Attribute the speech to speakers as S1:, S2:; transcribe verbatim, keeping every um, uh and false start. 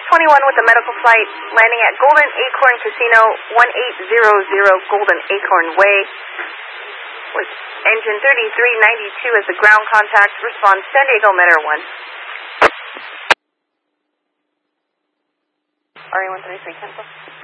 S1: twenty-one with a medical flight landing at Golden Acorn Casino, one eight zero zero Golden Acorn Way. With engine thirty-three ninety-two as the ground contact. Respond San Diego Metter one. R A one thirty-three cancel.